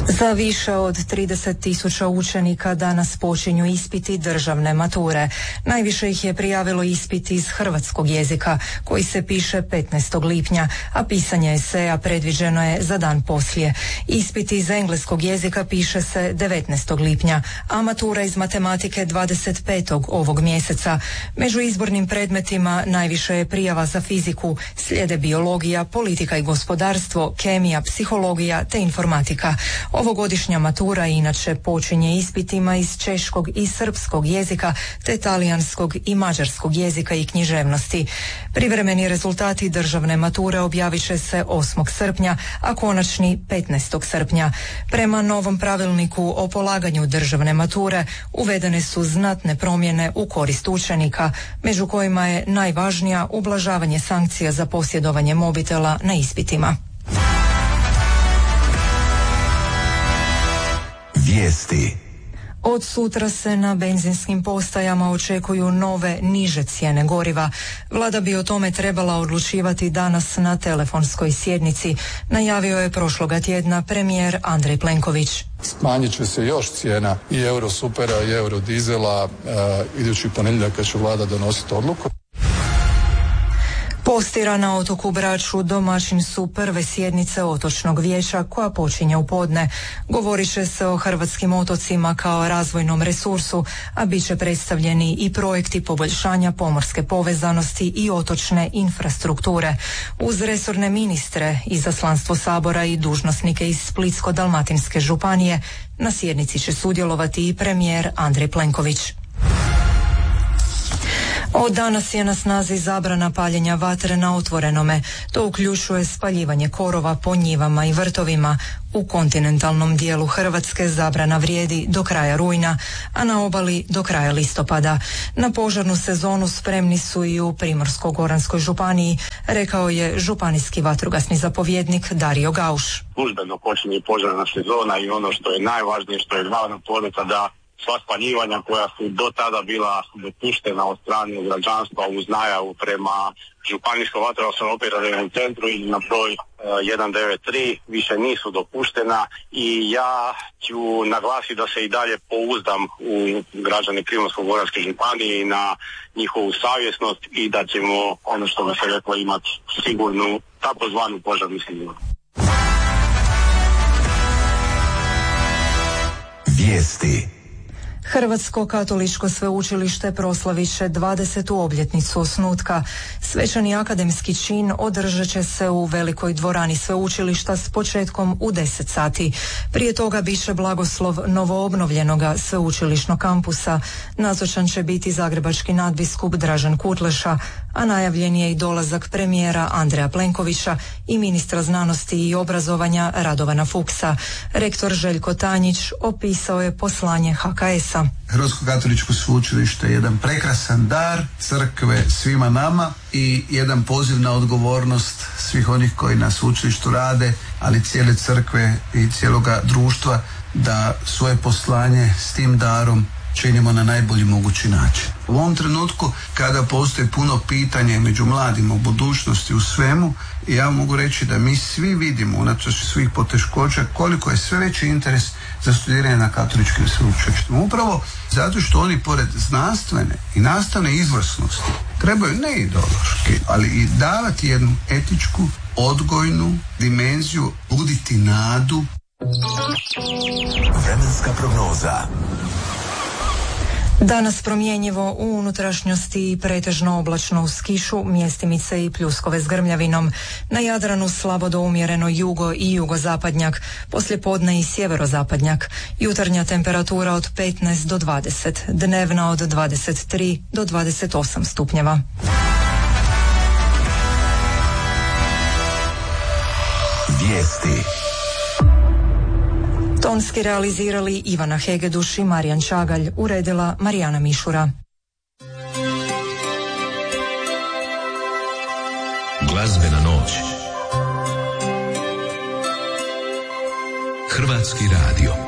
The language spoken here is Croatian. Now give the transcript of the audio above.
Za više od 30.000 učenika danas počinju ispiti državne mature. Najviše ih je prijavilo ispit iz hrvatskog jezika, koji se piše 15. lipnja, a pisanje eseja predviđeno je za dan poslije. Ispit iz engleskog jezika piše se 19. lipnja, a matura iz matematike 25. ovog mjeseca. Među izbornim predmetima najviše je prijava za fiziku, slijede biologija, politika i gospodarstvo, kemija, psihologija te informatika. Ovogodišnja matura inače počinje ispitima iz češkog i srpskog jezika te talijanskog i mađarskog jezika i književnosti. Privremeni rezultati državne mature objavit će se 8. srpnja, a konačni 15. srpnja. Prema novom pravilniku o polaganju državne mature uvedene su znatne promjene u korist učenika, među kojima je najvažnija ublažavanje sankcija za posjedovanje mobitela na ispitima. Vijesti. Od sutra se na benzinskim postajama očekuju nove, niže cijene goriva. Vlada bi o tome trebala odlučivati danas na telefonskoj sjednici, najavio je prošloga tjedna premijer Andrej Plenković. Smanjit će se još cijena i Eurosupera i Eurodizela idući ponedjeljak kad će vlada donositi odluku. Postira na otoku Braču domaćin su prve sjednice otočnog vijeća koja počinje u podne. Govorit će se o hrvatskim otocima kao razvojnom resursu, a bit će predstavljeni i projekti poboljšanja pomorske povezanosti i otočne infrastrukture. Uz resorne ministre, izaslanstvo Sabora i dužnosnike iz Splitsko-dalmatinske županije na sjednici će sudjelovati i premijer Andrej Plenković. Od danas je na snazi zabrana paljenja vatre na otvorenome. To uključuje spaljivanje korova po njivama i vrtovima. U kontinentalnom dijelu Hrvatske zabrana vrijedi do kraja rujna, a na obali do kraja listopada. Na požarnu sezonu spremni su i u Primorsko-goranskoj županiji, rekao je županijski vatrogasni zapovjednik Dario Gauš. Službeno počinje požarna sezona i ono što je najvažnije, što je glavna poruka, da sva spaljivanja koja su do tada bila dopuštena od strane građanstva uz najavu prema županijskom vatrogasnom operativnom centru i na broj 193 više nisu dopuštena i ja ću naglasiti da se i dalje pouzdam u građane Primorsko-goranske županije i na njihovu savjesnost i da ćemo, ono što bi se reklo, imati sigurnu takozvanu požarnu sigurnost. Vijesti. Hrvatsko katoličko sveučilište proslavit će 20. obljetnicu osnutka. Svečani akademski čin održat će se u velikoj dvorani sveučilišta s početkom u 10 sati. Prije toga bit će blagoslov novoobnovljenoga sveučilišnog kampusa. Nazočan će biti zagrebački nadbiskup Dražen Kutleša, a najavljen je i dolazak premijera Andreja Plenkovića i ministra znanosti i obrazovanja Radovana Fuchsa. Rektor Željko Tanjić opisao je poslanje HKS-a. Hrvatsko katoličko sveučilište je jedan prekrasan dar crkve svima nama i jedan poziv na odgovornost svih onih koji na sveučilištu rade, ali cijele crkve i cijeloga društva, da svoje poslanje s tim darom činimo na najbolji mogući način. U ovom trenutku kada postoji puno pitanja među mladima u budućnosti, u svemu, ja mogu reći da mi svi vidimo unatoč svih poteškoća koliko je sve veći interes za studiranje na katoličkim sveučilištima. Upravo zato što oni pored znanstvene i nastavne izvrsnosti trebaju ne ideološki, ali i davati jednu etičku, odgojnu dimenziju, buditi nadu. Vremenska prognoza. Danas promjenjivo, u unutrašnjosti i pretežno oblačno uz kišu, mjestimice i pljuskove s grmljavinom. Na Jadranu slabo do umjereno jugo i jugozapadnjak, poslijepodne i sjeverozapadnjak. Jutarnja temperatura od 15 do 20, dnevna od 23 do 28 stupnjeva. Vijesti. Tonski realizirali Ivana Hegeduš i Marijan Čagalj, uredila Marijana Mišura. Glazbena noć. Hrvatski radio.